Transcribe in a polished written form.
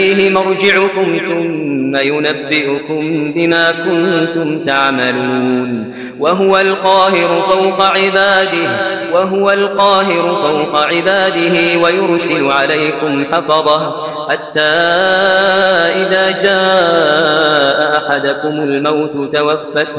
إليه مرجعكم ثم ينبئكم بما كنتم تعملون وهو القاهر فوق عباده ويرسل عليكم حفظه حتى إذا جاء أحدكم الموت توفته